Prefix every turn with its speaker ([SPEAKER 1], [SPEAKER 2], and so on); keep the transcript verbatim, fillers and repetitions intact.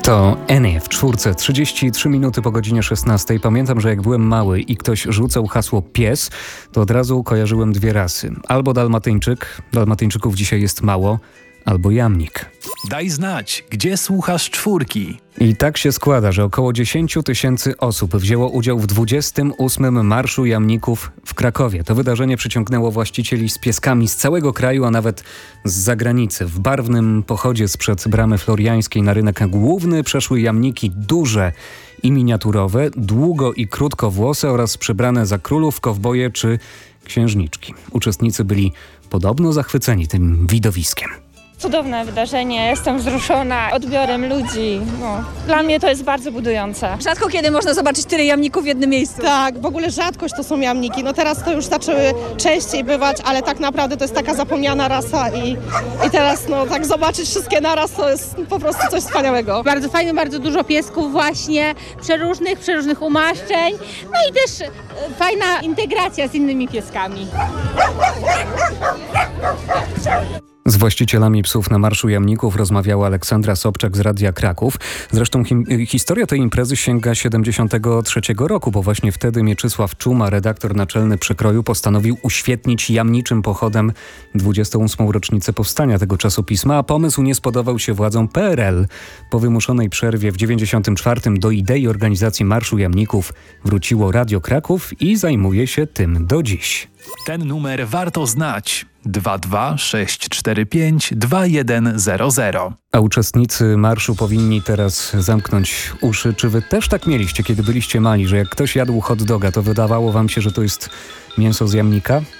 [SPEAKER 1] To Eny w czwórce, trzydzieści trzy minuty po godzinie szesnastej. Pamiętam, że jak byłem mały i ktoś rzucał hasło pies, to od razu kojarzyłem dwie rasy. Albo dalmatyńczyk, dalmatyńczyków dzisiaj jest mało, albo jamnik.
[SPEAKER 2] Daj znać, gdzie słuchasz czwórki.
[SPEAKER 1] I tak się składa, że około dziesięć tysięcy osób wzięło udział w dwudziestym ósmym Marszu Jamników w Krakowie. To wydarzenie przyciągnęło właścicieli z pieskami z całego kraju, a nawet z zagranicy. W barwnym pochodzie sprzed Bramy Floriańskiej na rynek główny przeszły jamniki duże i miniaturowe, długo i krótkowłose oraz przebrane za królów, kowboje czy księżniczki. Uczestnicy byli podobno zachwyceni tym widowiskiem.
[SPEAKER 3] Cudowne wydarzenie, jestem wzruszona odbiorem ludzi. No, dla mnie to jest bardzo budujące.
[SPEAKER 4] Rzadko kiedy można zobaczyć tyle jamników w jednym miejscu.
[SPEAKER 5] Tak, w ogóle rzadkość to są jamniki. No teraz to już zaczęły częściej bywać, ale tak naprawdę to jest taka zapomniana rasa i, i teraz no tak zobaczyć wszystkie naraz to jest po prostu coś wspaniałego.
[SPEAKER 6] Bardzo fajnie, bardzo dużo piesków właśnie, przeróżnych, przeróżnych umaszczeń, no i też e, fajna integracja z innymi pieskami.
[SPEAKER 1] Z właścicielami psów na Marszu Jamników rozmawiała Aleksandra Sobczak z Radia Kraków. Zresztą hi- historia tej imprezy sięga siedemdziesiątego trzeciego roku, bo właśnie wtedy Mieczysław Czuma, redaktor naczelny Przekroju, postanowił uświetnić jamniczym pochodem dwudziestą ósmą rocznicę powstania tego czasopisma, a pomysł nie spodobał się władzom P R L. Po wymuszonej przerwie w dziewięćdziesiątym czwartym do idei organizacji Marszu Jamników wróciło Radio Kraków i zajmuje się tym do dziś.
[SPEAKER 2] Ten numer warto znać. dwa dwa sześć cztery pięć dwa jeden zero zero.
[SPEAKER 1] A uczestnicy marszu powinni teraz zamknąć uszy. Czy wy też tak mieliście, kiedy byliście mali, że jak ktoś jadł hot doga, to wydawało wam się, że to jest mięso z jamnika?